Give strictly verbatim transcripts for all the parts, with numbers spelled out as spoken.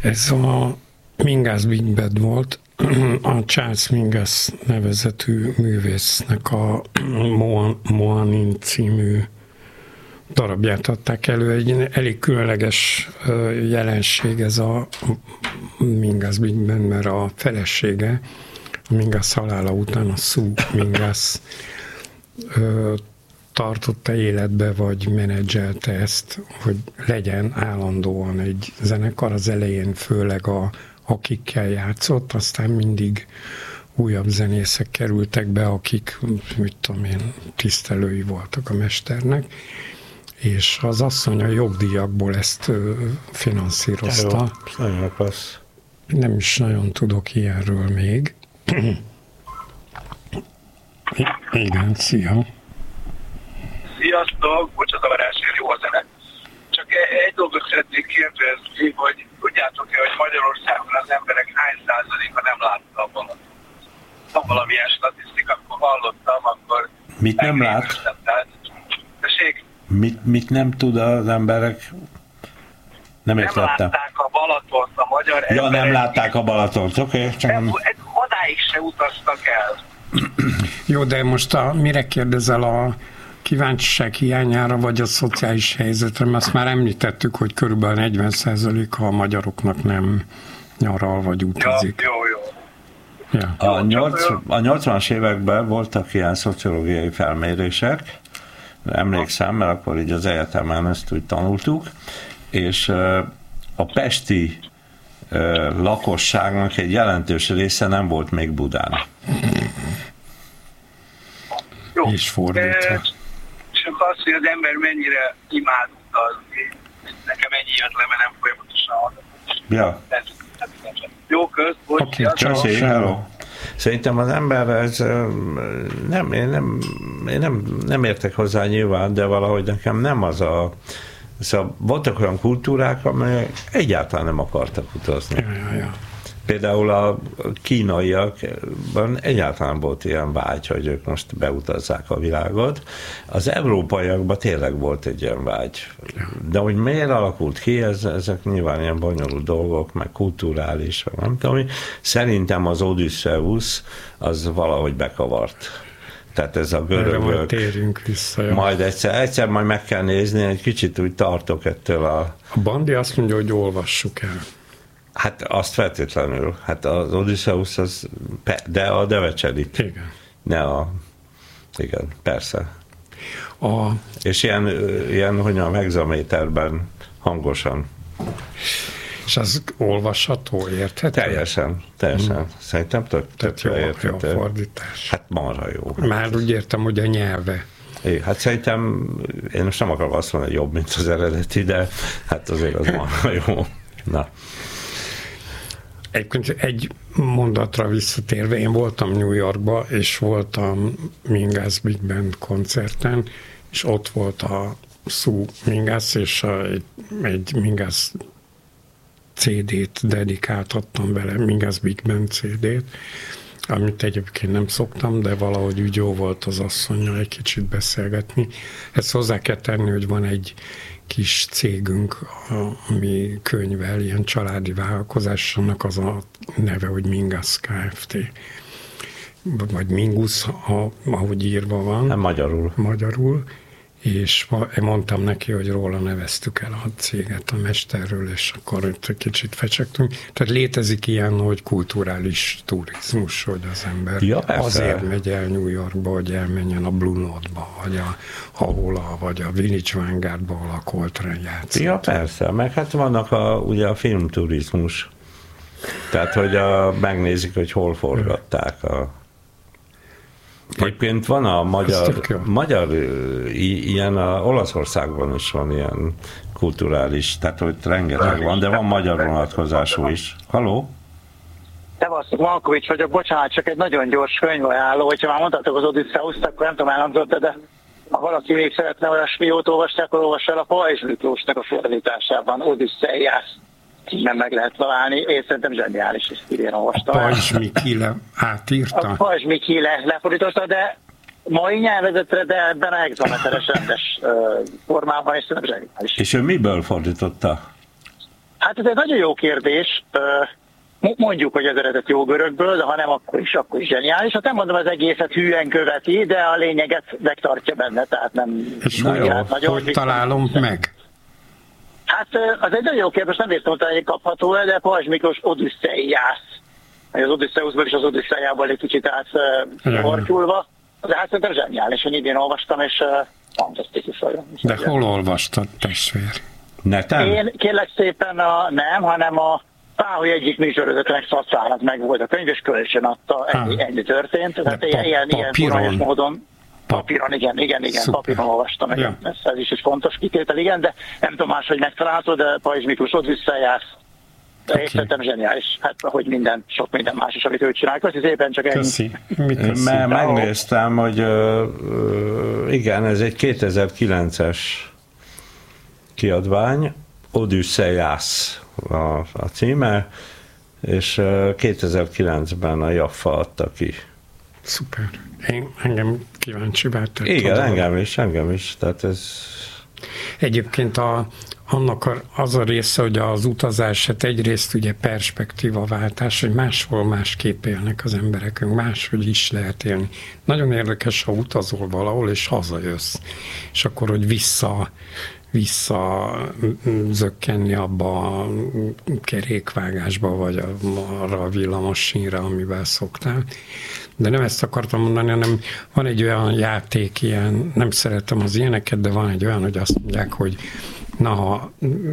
Ez a Mingus Big Bad volt, a Charles Mingus nevezetű művésznek a Moanin című darabját adták elő. Egy elég különleges jelenség ez a Mingus Big Bad, mert a felesége a Mingus halála után a Sue Mingus tartotta életbe, vagy menedzselte ezt, hogy legyen állandóan egy zenekar. Az elején főleg a, akikkel játszott, aztán mindig újabb zenészek kerültek be, akik, mit tudom én, tisztelői voltak a mesternek, és az asszony a jogdíjakból ezt finanszírozta. Nagyon passz. Nem is nagyon tudok ilyenről még. Igen, szia! Sziasztok, bocsánatvarásért, jó a zene. Csak egy dolgot szeretnék kérdezni, hogy tudjátok-e, hogy Magyarországon az emberek hány százaléka nem látta a Balatont? Ha valamilyen statisztika, akkor hallottam, akkor... Mit nem lát? Tessék? Mit, mit nem tud az emberek? Nem értettem. Nem látták a Balatont, a magyar ja, emberek. Ja, nem látták a Balatont, oké. Okay, csak nem... Odáig se utaztak el. Jó, de most a, mire kérdezel, a kíváncsiság hiányára, vagy a szociális helyzetre? Mert azt már említettük, hogy körülbelül negyven százaléka a magyaroknak nem nyaral, vagy utazik. Ja, jó, jó. Ja. A, nyolc, a nyolcvanas években voltak ilyen szociológiai felmérések, emlékszem, mert akkor így az egyetemen ezt úgy tanultuk, és a pesti lakosságnak egy jelentős része nem volt még Budán. Jó. És fordítva. Csak az, hogy az ember mennyire imád utazni. Nekem ennyi jött le, mert nem folyamatosan hallgatom. Ja. Jó, kösz, bocs. Oké, okay, hello. Szerintem az ember ez nem, én nem, én nem, nem értek hozzá nyilván, de valahogy nekem nem az a... Szóval voltak olyan kultúrák, amelyek egyáltalán nem akartak utazni. Ja, ja, ja. Például a kínaiakban egyáltalán volt ilyen vágy, hogy ők most beutazzák a világot. Az európaiakban tényleg volt egy ilyen vágy. De hogy miért alakult ki, ez, ezek nyilván ilyen bonyolult dolgok, meg kulturális, meg nem tudom. Szerintem az Odysseus az valahogy bekavart. Tehát ez a görögök. Majd térjünk vissza. Ja. Majd egyszer, egyszer majd meg kell nézni, egy kicsit úgy tartok ettől a... A Bandi azt mondja, hogy olvassuk el. Hát azt feltétlenül. Hát az Odysseus az, de a Devecselit. Igen. Ne a... Igen, persze. A... És ilyen, ilyen hogy a hexaméterben hangosan. És az olvasható, érthető? Teljesen, teljesen. Hmm. Szerintem tök, tök jó, érthető. Jó fordítás. Hát marha jó. Már úgy értem, hogy a nyelve. É, hát szerintem, én most nem akarom azt mondani, jobb, mint az eredeti, de hát azért az marha jó. Na. Egyébként egy mondatra visszatérve, én voltam New Yorkba, és voltam Mingus Big Band koncerten, és ott volt a Sue Mingus, és a, egy, egy Mingus cé dét dedikáltattam vele, Mingus Big Band cé dét, amit egyébként nem szoktam, de valahogy úgy jó volt az asszonnyal egy kicsit beszélgetni. Ezt hozzá kell tenni, hogy van egy kis cégünk, ami könyvel, ilyen családi vállalkozás, annak az a neve, hogy Mingus Kft. Vagy Mingus, ahogy írva van. Nem magyarul. Magyarul. És mondtam neki, hogy róla neveztük el a céget a mesterről, és akkor itt egy kicsit fecsegtünk. Tehát létezik ilyen, hogy kulturális turizmus, hogy az ember ja, azért megy el New Yorkba, hogy elmenjen a Blue Note-ba, vagy a, ahol a, vagy a Village Vanguardba, ahol a Coltrane játszott. Ja, persze, meg hát vannak a, ugye a filmturizmus. Tehát, hogy a, megnézik, hogy hol forgatták a... Egyébként van a magyar, magyar ilyen, a Olaszországban is van ilyen kulturális, tehát hogy rengeteg van, de van magyar vonatkozású is. Halló? Szevasztok, Malkovics vagyok, bocsánat, csak egy nagyon gyors könyvajánló, hogyha már mondtátok az Odysseus-t, akkor nem tudom, elhangzott, de ha valaki még szeretne olyasmiót olvasni, akkor olvassa el a Pajzs Miklósnak a fordításában, Odüsszeiász. Nem meg lehet találni, én szerintem zseniális, és idén olvastam. A Pajzs Mikile átírta? A Pajzs Mikile lefordította, de mai nyelvezetre, de ebben a hexameteres rendes uh, formában, és szerintem zseniális. És ő miből fordította? Hát ez egy nagyon jó kérdés. Mondjuk, hogy az eredet jó görögből, de ha nem, akkor is, akkor is zseniális. Hát nem mondom, az egészet hűen követi, de a lényeget megtartja benne, tehát nem... És na jó, nagyon hogy találom meg? Hát az egy nagyon jó kérdés, nem értem, hogy kapható el, de Pajzs Miklós Odüsszeiász. Az Odüsszeuszból és az Odüsszeiából egy kicsit átvartyulva. De hát szerintem zseniális, hogy idén olvastam, és fantasztikus olyan. De hol olvastad, testvér? Neten? Én kérlek szépen a, nem, hanem a Páholy egyik műsorvezetőnek Szatszának meg volt a könyv, és kölcsön adta, ennyi, ennyi történt. Tehát pa- ilyen, ilyen furanyos módon. Papíron, igen, igen, igen, Szuper. papíron olvastam. Ja. Ez, ez is egy fontos kitétel, igen, de nem tudom máshogy megtalálható, de Pajzs Miklós Odüsszeiász. Okay. És szerintem zseniális, hát hogy minden, sok minden más is, amit ő csinál. Köszi szépen, csak ennyi. Köszi. Mit köszi? Mert megnéztem, hogy uh, igen, ez egy kétezer-kilences kiadvány, Odüsszeiász a, a címe, és uh, kétezer-kilencben a Jaffa adta ki. Szuper. Én engem kíváncsi váltett. Igen, engem is, engem is. Tehát ez... Egyébként a, annak a, az a része, hogy az utazás, hát egyrészt ugye perspektívaváltás, hogy máshol másképp élnek az emberek, máshogy is lehet élni. Nagyon érdekes, ha utazol valahol, és hazajössz. És akkor, hogy vissza vissza zökkenni abba a kerékvágásba, vagy arra a villamos sínre, amivel szoktál. De nem ezt akartam mondani, hanem van egy olyan játék, ilyen, nem szeretem az ilyeneket, de van egy olyan, hogy azt mondják, hogy na, ha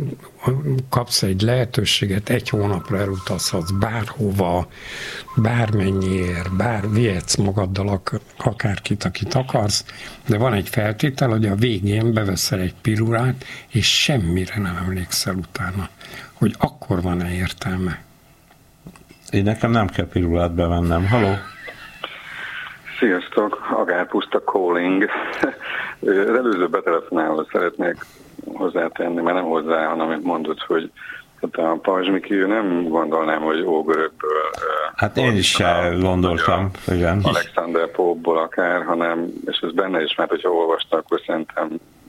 kapsz egy lehetőséget, egy hónapra elutazhatsz bárhova, bármennyiért, bár vihetsz magaddal akárkit, akit akarsz, de van egy feltétel, hogy a végén beveszel egy pirulát, és semmire nem emlékszel utána, hogy akkor van-e értelme. Én nekem nem kell pirulát bevennem. Haló? Sziasztok, Agárpuszta calling. Az előző betelefonálva szeretnék hozzátenni, mert nem hozzá, hanem amit mondod, hogy hát a Pajzs Miki, nem gondolnám, hogy ógörökből. Hát én is sem gondoltam, igen. Alexander Pope-ból akár, hanem, és ez benne is, mert hogyha olvasta, akkor szerintem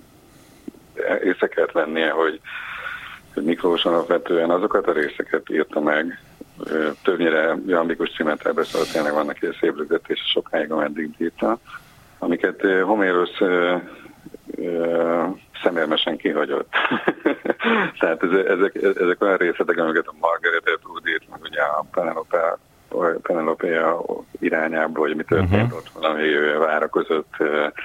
észre kellett lennie, hogy, hogy Miklós alapvetően azokat a részeket írta meg, többnyire jambikus címetelbe, szóval tényleg vannak ilyen szép rögzítése sokáig, ameddig bírta, amiket Homérosz szemérmesen kihagyott. Tehát ezek, ezek olyan részletek, amiket a Margaret Atwood, meg ugye a Penelope, Penelope irányába, hogy mi történt uh-huh. ott valami várakozott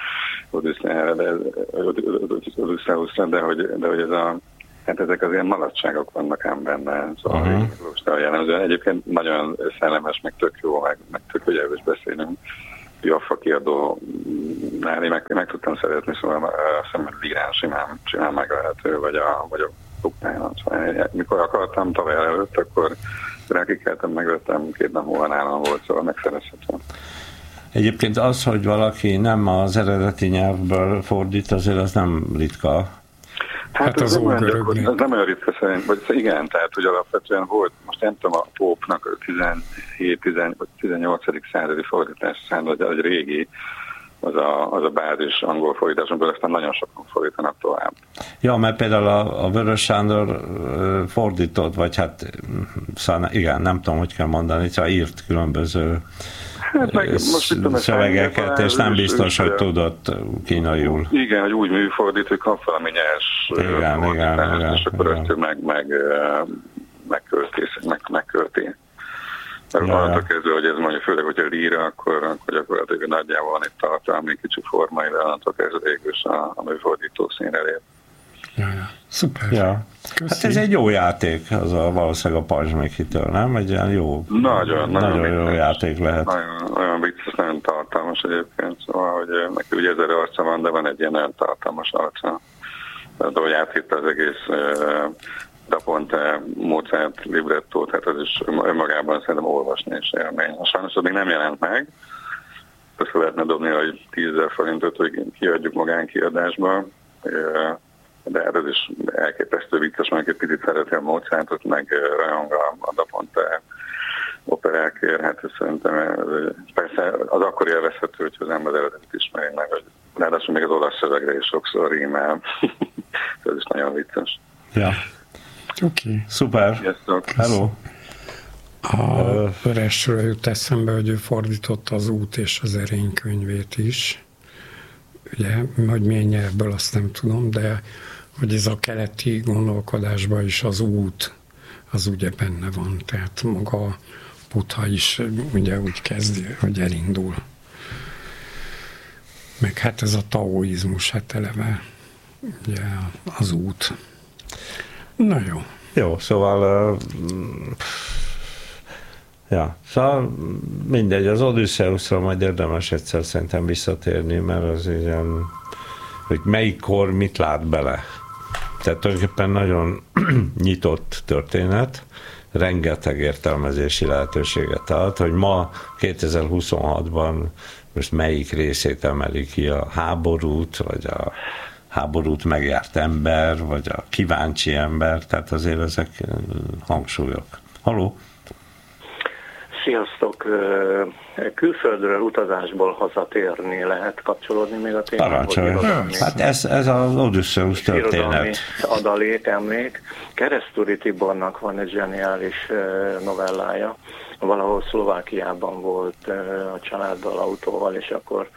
Odüsszeuszra, de hogy, de hogy ez a hát ezek az ilyen maladságok vannak ám benne, szóval uh-huh. jellemzően. Egyébként nagyon szellemes, meg tök jó, meg, meg tök ügyelő is beszélünk. Jaffa kiadónál én meg, meg tudtam szeretni, szóval a szemben Lírán simán, simán meglehető, vagy a, vagy a Buknáján. Szóval mikor akartam tavaly előtt, akkor rákikeltem, megvettem, két nap múlva nálam volt, szóval megszerezhetem. Egyébként az, hogy valaki nem az eredeti nyelvből fordít, azért az nem ritka. Hát, hát az, az, olyan, az nem olyan ritka szerint, vagy igen, tehát hogy alapvetően volt, most nem tudom, a Pope-nak tizenhét vagy tizennyolcadik századi fordítás század, egy régi, az a, az a bázis angol fordításokból, aztán nagyon sokan fordítanak tovább. Ja, mert például a, a Vörös Sándor fordított, vagy hát szóval igen, nem tudom, hogy kell mondani, szóval írt különböző hát meg, most itt szövegeket, és nem biztos, hogy tudott kínaiul. Igen, hogy úgy műfordít, hogy kap valami nyers igen, igen, igen, és akkor ezt meg, meg, megkölti. Meg, megkölti. Mert ja, onnantól kezdve, hogy ez mondja, főleg, hogyha líra, akkor, akkor gyakorlatilag nagyjából van egy tartalmi kicsi formai, de onnantól kezdve végül a, a műfordító színre lép. Ja, ja. Szuper. Ja. Hát ez egy jó játék, az a valószínűleg a Pajzs Mikitől, nem? Egy ilyen jó, nagyon, nagyon, nagyon jó játék lehet. Nagyon, nagyon vicces, nagyon tartalmas egyébként, szóval, hogy neki ugye ezer arca van, de van egy ilyen nagyon tartalmas arca. Tehát ahogy áthitte az egész uh, Da Ponte, Mozart librettó, tehát az is önmagában szerintem olvasni és élmény. Sajnos az még nem jelent meg, azt lehetne dobni, hogy tízezer forintot, hogy kiadjuk magánkiadásba, de ez is elképesztő vicces, mert egy picit szereti a Mozartot, meg rajong a Da Ponte operákért, hát ez szerintem persze az akkor élvezhető, hogyha az ember eredetet ismeri meg, hogy ráadásul még az olasz szövegre is sokszor rímel. Ez is nagyon vicces. Ja. Oké. Okay. Szuper. Sziasztok. Hello. A Öresről jut eszembe, hogy ő fordította az Út és az Erény könyvét is. Ugye, hogy milyen nyelvből, azt nem tudom, de hogy ez a keleti gondolkodásban is az út, az ugye benne van. Tehát maga a Buddha is ugye úgy kezdi, hogy elindul. Meg hát ez a taoizmus, hát eleve ugye az út. Na jó. Jó, szóval uh, ja, szóval mindegy, az Odüsszeuszra majd érdemes egyszer szerintem visszatérni, mert az ilyen, hogy melyik kor mit lát bele. Tehát tulajdonképpen nagyon nyitott történet, rengeteg értelmezési lehetőséget ad, hogy ma kétezer-huszonhatban most melyik részét emeli ki, a háborút, vagy a háborút megjárt ember, vagy a kíváncsi ember, tehát azért ezek hangsúlyok. Halló? Sziasztok! Külföldről utazásból hazatérni lehet kapcsolódni még a témához? Parancsolj! Hát ez, ez az Odüsszeusz történet. Adalék, emlék. Keresztúri Tibornak van egy zseniális novellája. Valahol Szlovákiában volt a családdal, autóval, és akkor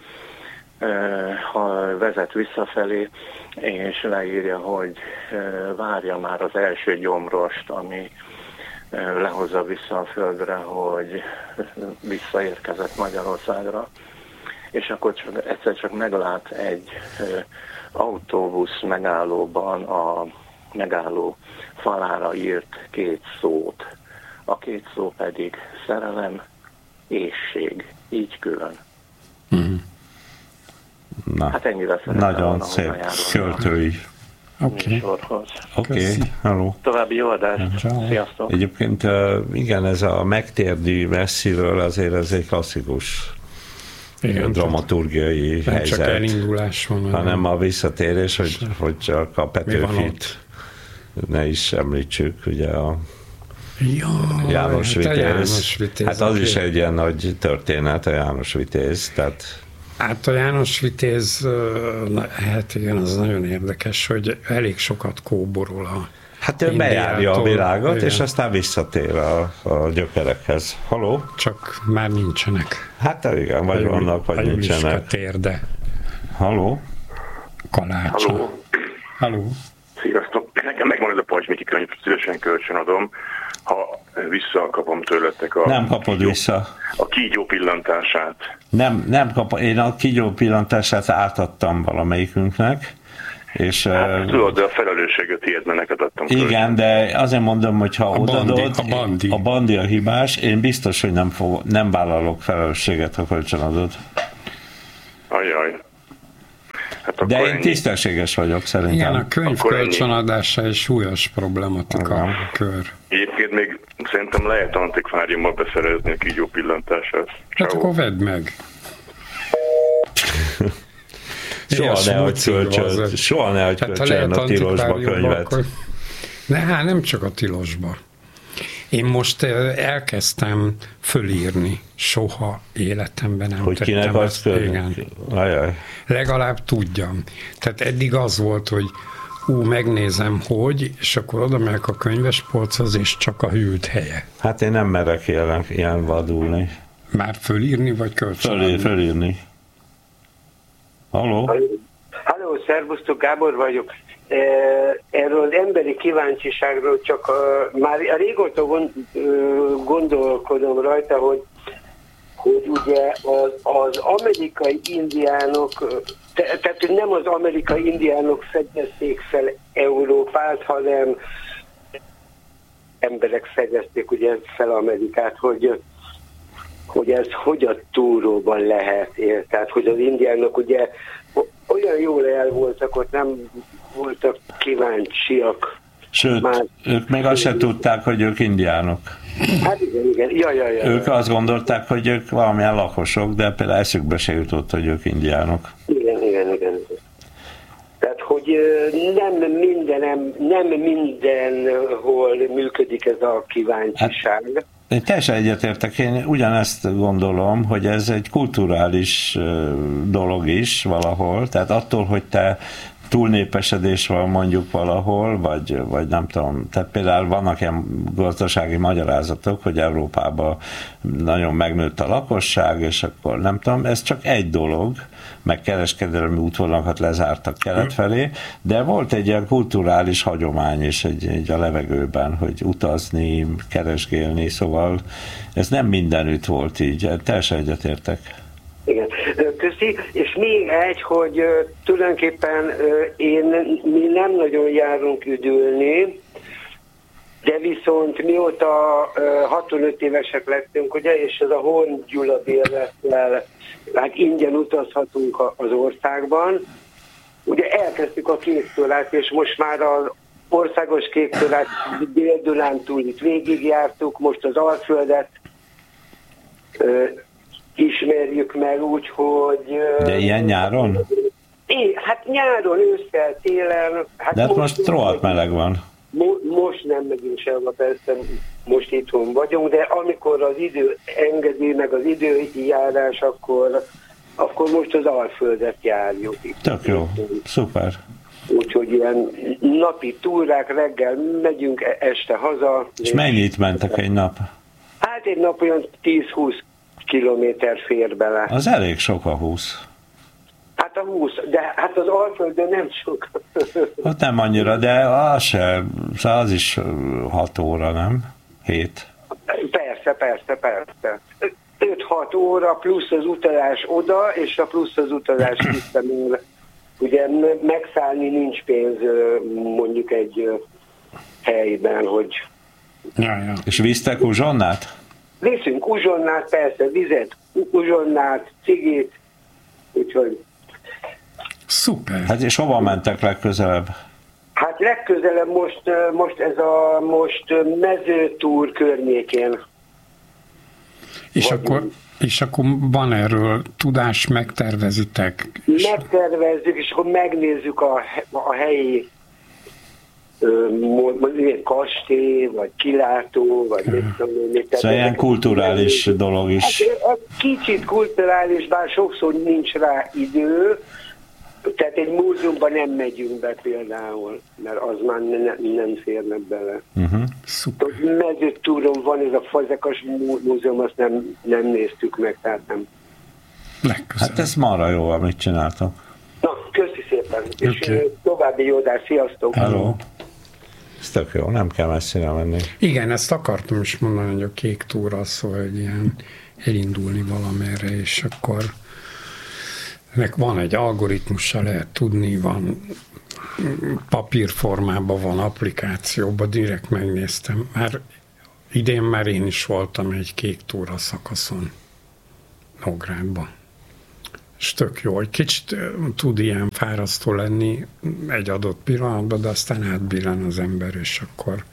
ha vezet visszafelé, és leírja, hogy várja már az első gyomrost, ami lehozza vissza a földre, hogy visszaérkezett Magyarországra, és akkor csak, egyszer csak meglát egy autóbusz megállóban a megálló falára írt két szót. A két szó pedig szerelem, éhség, így külön. Mm. Na, hát ennyire nagyon szép költői. Oké. Oké, halló. További jó adást. Sziasztok. Egyébként igen, ez a megtérni messziről azért ez egy klasszikus igen, dramaturgiai nem helyzet. Csak elindulás van. Hanem a visszatérés, hogy, hogy csak a Petőfit ne is említsük, ugye a ja, János hát Vitéz. János Vitéz. Hát az is egy ilyen nagy történet, a János Vitéz, tehát hát a János Vitéz, hát igen, az nagyon érdekes, hogy elég sokat kóborol a hát ő bejárja a világot, igen. És aztán visszatér a, a gyökerekhez. Haló? Csak már nincsenek. Hát igen, vagy a vannak, vagy a nincsenek. Térde. Haló? Kalácsa. Haló? Haló? Sziasztok. Nekem megvan ez a Pajcs Miki könyv, szívesen kölcsönadom, ha visszakapom tőletek a... Nem kapod kígyó, vissza. A kígyó pillantását. Nem, nem kapom. Én a kígyó pillantását átadtam valamelyikünknek. És, hát, uh, tudod, de a felelősséget tiéd, mert neked adtam igen, kölcsön. De azért mondom, hogy ha odadod, a bandi. a bandi a hibás, én biztos, hogy nem, fog, nem vállalok felelősséget, ha kölcsönadod. Ajaj. Hát de én ennyi. Tisztességes vagyok, szerintem. Igen, a könyv kölcsönadása egy súlyos problematika kör. Egyébként még szerintem lehet antikváriummal beszerezni a kígyó pillantását. Hát akkor vedd meg. Soha ne hagyj kölcsön, soha ne hagyj kölcsön a tilosba könyvet. Akkor... Ne, hát nem csak a tilosba. Én most elkezdtem fölírni, soha életemben nem hogy tettem kinek ezt. Igen. Ajaj. Legalább tudjam. Tehát eddig az volt, hogy ú, megnézem, hogy, és akkor oda megyek a könyvespolchoz, és csak a hűlt helye. Hát én nem merek ilyen, ilyen vadulni. Már fölírni, vagy kölcsönadni? Fölír, fölírni. Halló? Halló, szervusztok, Gábor vagyok. Erről az emberi kíváncsiságról csak a, már régóta gondolkodom rajta, hogy, hogy ugye az, az amerikai indiánok, te, tehát nem az amerikai indiánok fedezték fel Európát, hanem emberek fedezték ugye fel Amerikát, hogy, hogy ez hogy a túróban lehet él. Tehát, hogy az indiánok ugye olyan jól el voltak, ott nem voltak kíváncsiak. Sőt, már ők még azt sem tudták, hogy ők indiánok. Hát igen, igen. Ja, ja, ja, ők azt gondolták, hogy ők valamilyen lakosok, de például eszükbe se jutott, hogy ők indiánok. Igen, igen, igen. Tehát, hogy nem minden, nem mindenhol működik ez a kíváncsiság. Hát, én teljesen egyetértek, én ugyanezt gondolom, hogy ez egy kulturális dolog is valahol, tehát attól, hogy te túlnépesedés van mondjuk valahol, vagy, vagy nem tudom, tehát például vannak ilyen gazdasági magyarázatok, hogy Európában nagyon megnőtt a lakosság, és akkor nem tudom, ez csak egy dolog, meg kereskedelmi útvonalakat lezártak kelet felé, de volt egy ilyen kulturális hagyomány is egy, egy a levegőben, hogy utazni, keresgélni, szóval ez nem mindenütt volt így, teljesen egyetértek. Igen, köszi. És még egy, hogy uh, tulajdonképpen uh, én, mi nem nagyon járunk üdülni, de viszont mióta uh, hatvanöt évesek lettünk, ugye, és ez a Horn Gyula bérlettel, hát ingyen utazhatunk a, az országban, ugye elkezdtük a kéktúrát, és most már az országos kéktúrát Dél-Dunántúl itt végigjártuk, most az Alföldet uh, ismerjük meg úgy, hogy... De ilyen nyáron? É, hát nyáron, ősszel, télen... Hát de hát most, most rohadt meleg van. Mo- most nem megyünk sehova, persze most itthon vagyunk, de amikor az idő engedi, meg az időjárás, akkor, akkor most az Alföldet járjuk. Tök jó, szuper. Úgyhogy ilyen napi túrák, reggel megyünk, este haza. És, és mennyit mentek egy nap? Hát egy nap olyan tíz-húsz kilométer fér bele. Az elég sok a húsz. Hát a húsz, de hát az Alföldön nem sok. Hát nem annyira, de az se, az is hat óra, nem? Hét. Persze, persze, persze. öt-hat óra plusz az utazás oda, és a plusz az utazás vissza. Ugye megszállni nincs pénz mondjuk egy helyben, hogy... Ja, ja. És visztek uzsonnát? Viszünk uzsonnát, persze, vizet, uzsonnát, cigit, úgyhogy... Szuper. Hát és hova mentek legközelebb? Hát legközelebb most, most ez a most mezőtúr környékén. És akkor, és akkor van erről tudás, megtervezitek? Megtervezzük, és akkor megnézzük a, a helyi ilyen kastély, vagy kilátó, vagy mit tudom én. Szóval ilyen kulturális dolog is. Hát, kicsit kulturális, bár sokszor nincs rá idő, tehát egy múzeumban nem megyünk be például, mert az már ne, nem férnek bele. Uh-huh. Szuper. Mezőtúron van ez a Fazekas múzeum, azt nem, nem néztük meg, tehát nem. Hát ez marha jó, amit csináltak. Na, köszi szépen, okay. És további jó adás, sziasztok! Hello. Ez tök jó, nem kell messzire menni. Igen, ezt akartam is mondani, hogy a kék túra szó, hogy ilyen elindulni valamerre, és akkor nek van egy algoritmusa, lehet tudni, van papírformában, van applikációban, direkt megnéztem. Már idén már én is voltam egy kék túra szakaszon Nógrádban. És tök jó, hogy kicsit tud ilyen fárasztó lenni egy adott pillanatban, de aztán átbillen az ember, és akkor,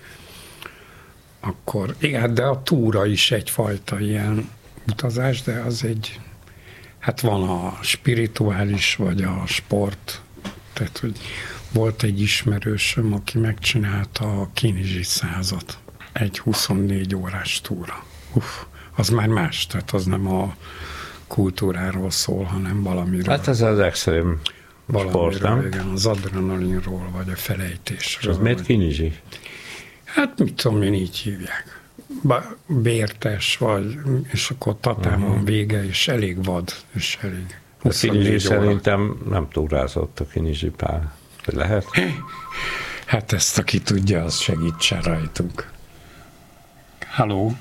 akkor igen, de a túra is egyfajta ilyen utazás, de az egy, hát van a spirituális, vagy a sport, tehát hogy volt egy ismerősöm, aki megcsinálta a Kinizsi százat, egy huszonnégy órás túra. Uff, az már más, tehát az nem a kultúráról szól, hanem valamiről. Hát ez az extrém sport, nem? Igen, az adrenalinról, vagy a felejtésről. És az miért Kinizsi? Hát mit tudom én, így hívják. Bértes vagy, és akkor Tatán van vége, és elég vad, és elég. A Kinizsi szerintem nem túrázott a Kinizsi Pál. Lehet? Hát ezt, aki tudja, az segítsen rajtunk. Halló!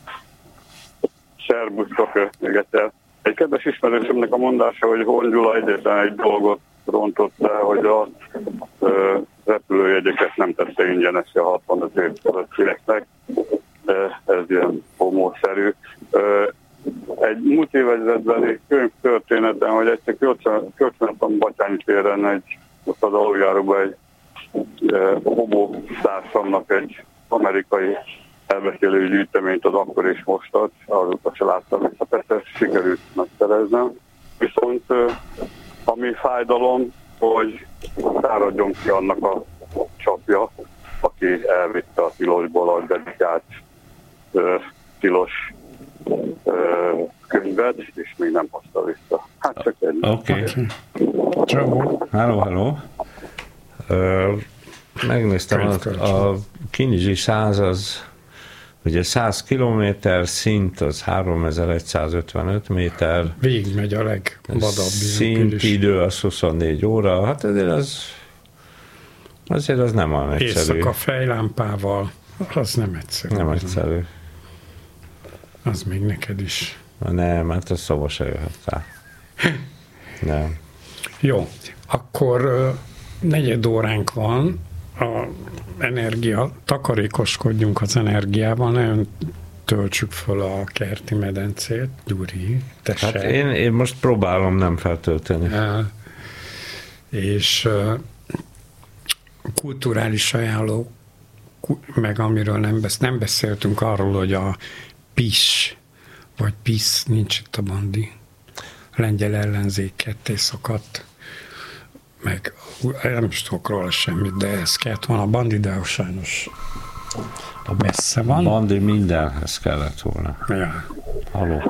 Szerbusztok, még egyszer. Egy kedves ismerősömnek a mondása, hogy Horn Gyula egyetlen egy dolgot rontott el, hogy a ö, repülőjegyeket nem tette ingyenes a hatvanöt év fölöttieknek. Ez ilyen homószerű. Egy múlt évezredbeli könyvtörténeten, hogy egyszer kölcsönöttem Batyányi téren egy, ott az aluljáróban egy homó társamnak egy amerikai elbeszélő gyűjteményt az akkor és mostat, azóta se láttam, és hát ezt sikerült megszereznem. Viszont ami fájdalom, hogy száradjon ki annak a csapja, aki elvitte a tilosból a dedikált uh, tilos uh, könyvet, és még nem hozta vissza. Hát csak egy. Oké. Okay. Hello, hello. Ö, megnéztem, a, a Kinizsi száz az ugye száz kilométer, szint az háromezer-százötvenöt méter. Végig megy a legvadabb. Szint idő az huszonnégy óra, hát azért az azért az nem olyan egyszerű. Éjszaka fejlámpával, az nem egyszerű. Nem egyszerű. Az még neked is. Nem, hát ez szóba se jöhet. Nem. Jó, akkor negyed óránk van, a energia, takarékoskodjunk az energiával, nagyon töltsük föl a kerti medencét, Gyuri, te Hát én, én most próbálom nem feltölteni. E, és uh, kulturális ajánló, meg amiről nem, besz, nem beszéltünk arról, hogy a PIS, vagy PIS, nincs itt a Bandi, a lengyel ellenzék ketté szakadt, meg nem is tudok róla semmit, de ez kellett volna a Bandi, de sajnos a messze van. Bandi mindenhez kellett volna. Ja. Haló.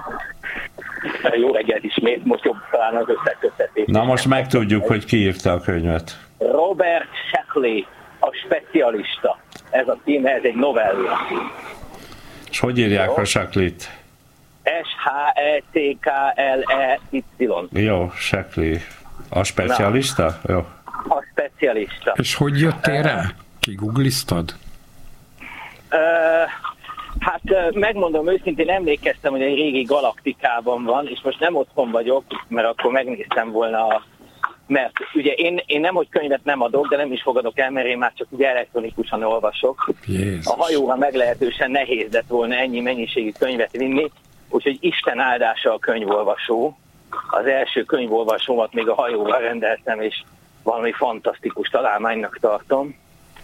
Jó reggelt ismét, most jobb talán az összeköttetés. Na most megtudjuk, hogy ki írta a könyvet. Robert Shackley, a specialista. Ez a címe, ez egy novella. És hogy írják Jó. a Shackley-t? S H E T K L E Y. Jó, Shackley. A specialista? Na, Jó. A specialista. És hogy jöttél uh, rá? Kigoogliztad? Uh, hát uh, megmondom őszintén, emlékeztem, hogy egy régi galaktikában van, és most nem otthon vagyok, mert akkor megnéztem volna, a, mert ugye én, én nem, hogy könyvet nem adok, de nem is fogadok el, mert én már csak ugye elektronikusan olvasok. Jézus. A hajóra meglehetősen nehéz lett volna ennyi mennyiségű könyvet vinni, úgyhogy Isten áldása a könyvolvasó. Az első könyvolvasómat még a hajóval rendeltem, és valami fantasztikus találmánynak tartom.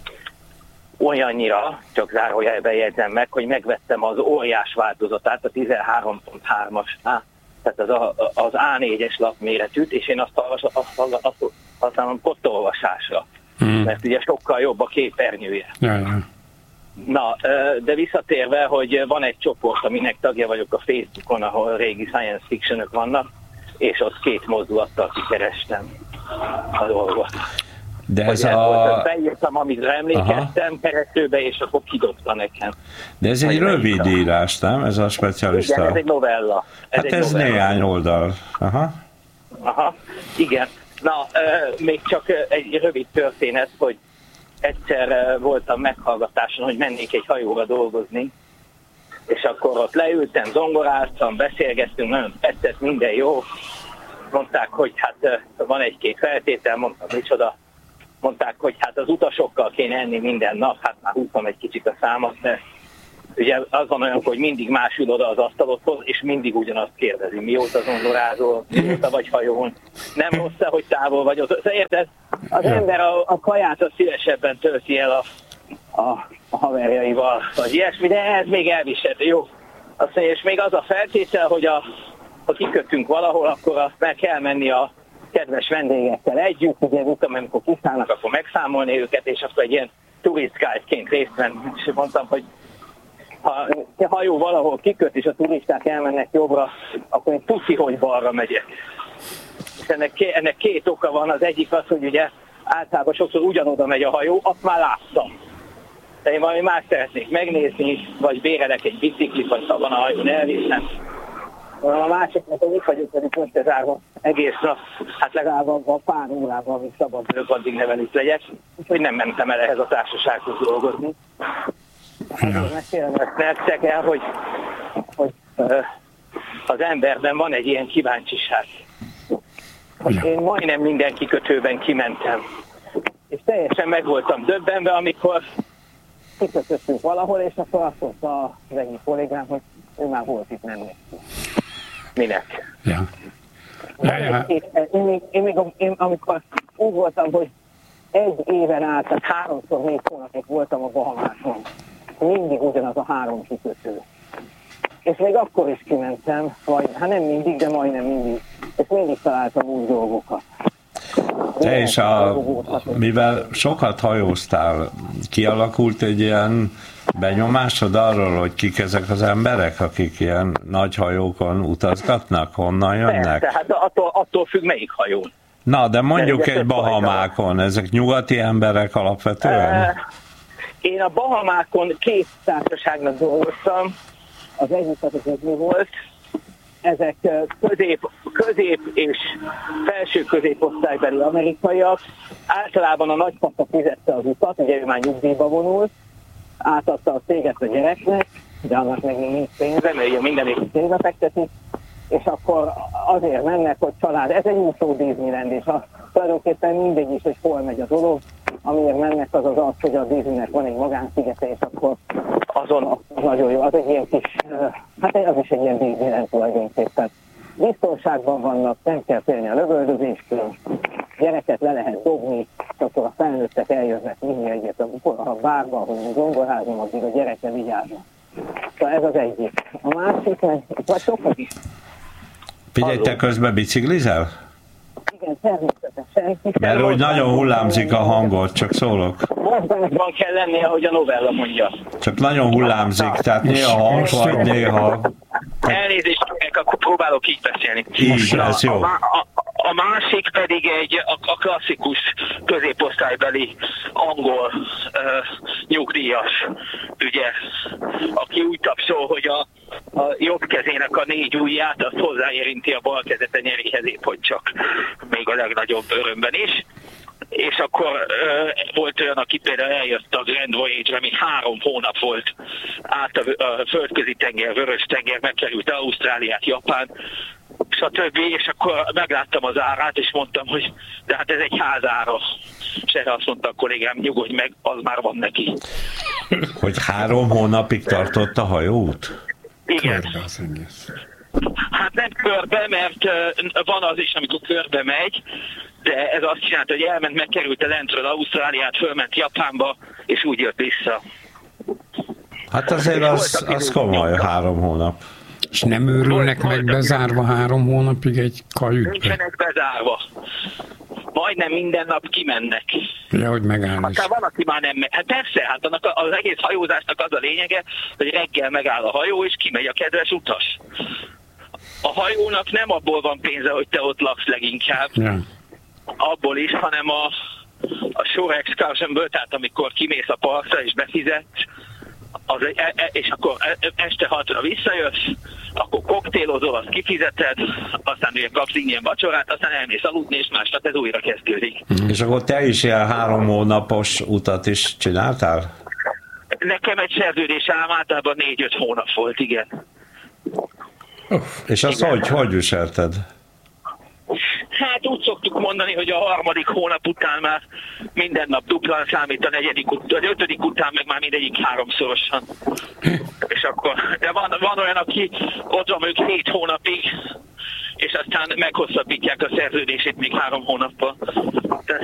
Olyannyira, csak zárójelben jegyzem meg, hogy megvettem az óriás változatát, a tizenhárom pont hármas, tehát az, a, az á négyes lapméretűt, és én azt, azt, azt, azt használom kottolvasásra, hmm. mert ugye sokkal jobb a képernyője. Ja, ja. Na, de visszatérve, hogy van egy csoport, aminek tagja vagyok a Facebookon, ahol régi science fictionök vannak, és ott két mozdulattal kikerestem a dolgot. De ez hogy a... beírtam, amit emlékeztem, keresőbe, és akkor kidobta nekem. De ez egy rövid írás, nem? Ez a specialista. Igen, ez egy novella. Ez hát egy ez novella. Néhány oldal. Aha. Aha, igen. Na, euh, még csak egy rövid történet, hogy egyszer voltam meghallgatáson, hogy mennék egy hajóra dolgozni, és akkor ott leültem, zongoráztam, beszélgettünk, nagyon tetszett, minden jó. Mondták, hogy hát van egy-két feltétel, mondtam, micsoda. Mondták, hogy hát az utasokkal kéne enni minden nap, hát már húztam egy kicsit a számot, de ugye az van olyan, hogy mindig más ül oda az asztalodhoz, és mindig ugyanazt kérdezi, mióta zongorázol, mióta vagy hajón, nem rossz, hogy távol vagy ott. Érted? Az ember a, a kaját az szívesebben tölti el a, a, a haverjaival, vagy ilyesmi, de ez még elviselhető, jó. Azt mondja, és még az a feltétel, hogy a, ha kikötünk valahol, akkor meg kell menni a kedves vendégekkel együtt, ugye utána, amikor kiszállnak, akkor megszámolni őket, és akkor egy ilyen turistguide-ként részt venni. És mondtam, hogy ha a hajó valahol kiköt, és a turisták elmennek jobbra, akkor én tuti, hogy balra megyek. És ennek, ennek két oka van, az egyik az, hogy ugye általában sokszor ugyanoda megy a hajó, azt már láttam. De én valami más szeretnék megnézni, vagy bérelek egy biciklit, vagy szabad a hajón elviszem. A másiknak, hogy itt vagyok, pedig most ez állva egész nap, hát legalább a pár órában, amíg szabad vagyok, addig nevelük legyek, úgyhogy nem mentem el ehhez a társasághoz dolgozni. Azért mesélem ezt nektek el, hogy, hogy uh, az emberben van egy ilyen kíváncsiság. Én majdnem minden kikötőben kimentem, és teljesen meg voltam döbbenve, amikor kikötöttünk valahol, és akkor azt mondta az egyik kollégám, hogy ő már volt itt, nem néztünk. Minek? Ja. Ja, ja. Én, én, én, én még én, amikor úgy voltam, hogy egy éven át, tehát háromszor négy hónapig voltam a Bahamáson. Mindig ugyanaz a három kikötő. És még akkor is kimentem, vagy hát nem mindig, de majdnem mindig. És mindig találtam új dolgokat. Te is, a, mivel sokat hajóztál, kialakult egy ilyen benyomásod arról, hogy kik ezek az emberek, akik ilyen nagy hajókon utazgatnak, honnan jönnek? Persze, hát attól, attól függ, melyik hajón. Na, de mondjuk de egy Bahamákon, ezek nyugati emberek alapvetően? Uh, én a Bahamákon két társaságnak dolgoztam, az egyik az az mi volt, ezek közép, közép és felső középosztálybeli amerikaiak, általában a nagypapa fizette az utat, ugye ő már nyugdíjba vonult, átadta a céget a gyereknek, de annak meg nincs pénze, mert ugye minden évig pénzbe fektetik, és akkor azért mennek, hogy család, ez egy úszó Disneyland, és a, tulajdonképpen mindegy is, hogy hol megy a dolog, amiért mennek az az az, hogy a Disneynek van egy magánszigete, és akkor azon az nagyon jó, az egy ilyen kis, hát az is egy ilyen Disneyland tulajdonképpen. Biztonságban vannak, nem kell félni a lövöldözéstől, gyereket le lehet dobni, és akkor a felnőttek eljönnek vinni egyet a, a bárba, hogy zongorázni, addig a gyerekre vigyáznak. Szóval ez az egyik. A másik, meg vagy sokat is. Figyelj, te közben biciklizel? Igen, természetesen. Mert úgy nagyon hullámzik a hangod, csak szólok. Mozgásban kell lennie, ahogy a novella mondja. Csak nagyon hullámzik, tehát néha hang vagy, néha... Elnézést, akkor próbálok így beszélni. Így, ez jó. A, a, a másik pedig egy a, a klasszikus középosztálybeli angol uh, nyugdíjas, ugye, aki úgy tapsol, hogy a, a jobb kezének a négy ujját, azt hozzáérinti a bal kezete nyerihez épp, hogy csak még a legnagyobb örömben is. És akkor uh, volt olyan, aki például eljött a Grand Voyage-re, ami három hónap volt át a, a földközi tenger, vörös tenger, megkerült Ausztráliát, Japán, stb. És akkor megláttam az árát, és mondtam, hogy de hát ez egy házára. És erre azt mondta a kollégám, nyugodj meg, az már van neki. Hogy három hónapig tartott a hajóút? Igen. Hát nem körbe, mert uh, van az is, amikor körbe megy, de ez azt csinálta, hogy elment, megkerülte lentről Ausztráliát, fölment Japánba, és úgy jött vissza. Hát azért az, az komoly, három hónap. És nem őrülnek meg bezárva három hónapig egy kajütbe? Nincsenek bezárva. Majdnem minden nap kimennek. Ja, hogy megáll is. Aztán van, aki már nem megy. Hát persze, hát annak az egész hajózásnak az a lényege, hogy reggel megáll a hajó, és kimegy a kedves utas. A hajónak nem abból van pénze, hogy te ott laksz leginkább. Ja. Abból is, hanem a, a shore excursionből, tehát amikor kimész a partra és befizetsz, az, e, e, és akkor este hatra visszajössz, akkor koktélozol, azt kifizeted, aztán ugye kapsz ingyen vacsorát, aztán elmész aludni, és másnap ez újra kezdődik. Mm. És akkor te is ilyen három hónapos utat is csináltál? Nekem egy szerződés ám általában négy-öt hónap volt, igen. Uh, és azt hogy, hogy viselted? Hát úgy szoktuk mondani, hogy a harmadik hónap után már minden nap duplán számít, a negyedik, a ötödik után meg már mindegyik háromszorosan. És akkor, de van, van olyan, aki ott van ők hét hónapig, és aztán meghosszabbítják a szerződését még három hónappal.